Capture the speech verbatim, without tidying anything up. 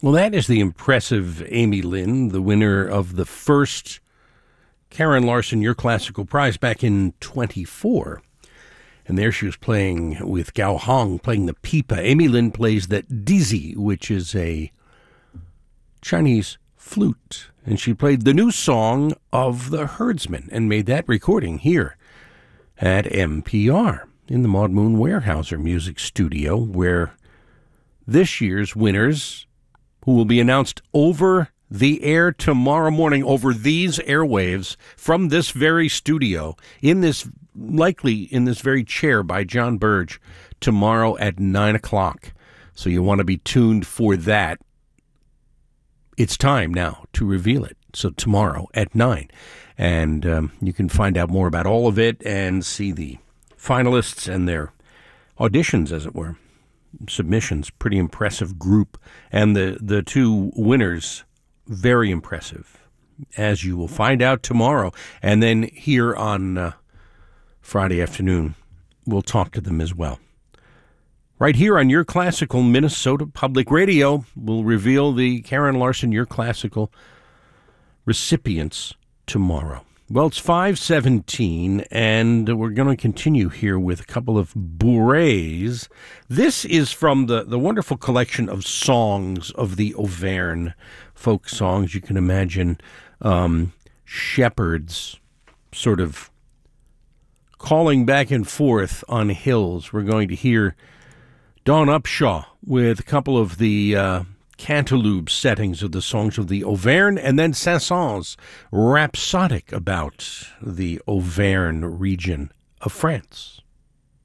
Well, that is the impressive Amy Lynn, the winner of the first Karen Larson Your Classical Prize back in twenty-four. And there she was playing with Gao Hong, playing the pipa. Amy Lynn plays that dizi, which is a Chinese flute. And she played the new song of the Herdsman and made that recording here at M P R in the Maud Moon Weyerhaeuser Music Studio, where this year's winners, who will be announced over the air tomorrow morning over these airwaves from this very studio, in this, likely in this very chair by John Burge, tomorrow at nine o'clock. So you want to be tuned for that. It's time now to reveal it. So tomorrow at nine. And um, you can find out more about all of it and see the finalists and their auditions, as it were. Submissions, pretty impressive group. And the, the two winners, very impressive, as you will find out tomorrow. And then here on uh, Friday afternoon, we'll talk to them as well. Right here on Your Classical Minnesota Public Radio, we'll reveal the Karen Larson Your Classical recipients tomorrow. Well, it's five seventeen, and we're going to continue here with a couple of bourrées. This is from the, the wonderful collection of songs of the Auvergne, folk songs. You can imagine um, shepherds sort of calling back and forth on hills. We're going to hear Dawn Upshaw with a couple of the uh, cantilude settings of the songs of the Auvergne, and then Saint-Saëns, rhapsodic about the Auvergne region of France.